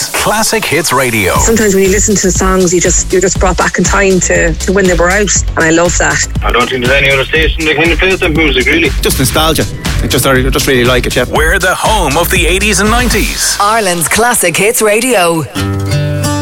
is Classic Hits Radio. Sometimes when you listen to songs, you're just brought back in time to when they were out, and I love that. I don't think there's any other station that kind of plays that music, really. Just nostalgia. I just really like it, yeah. We're the home of the 80s and 90s. Ireland's Classic Hits Radio.